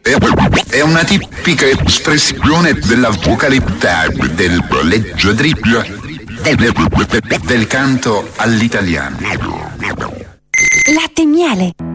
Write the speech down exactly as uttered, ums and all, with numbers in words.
È una tipica espressione della vocalità del leggiadriglio del, del canto all'italiano. Latte e miele.